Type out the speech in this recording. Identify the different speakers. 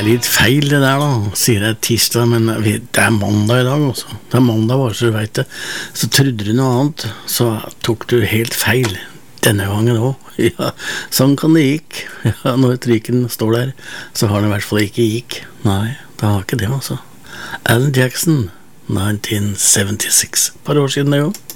Speaker 1: litt feil det der da. Sier jeg tirsdag, men det mandag i dag også. Det mandag bare så du vet det. Så trodde du noe annet, så tok du helt feil. Denne gangen også. Ja, sånn kan det gikk. Ja, når trykken står der, så har det i hvert fall ikke gikk. Nei, det har ikke det altså. Alan Jackson, 1976. Par år siden det jo.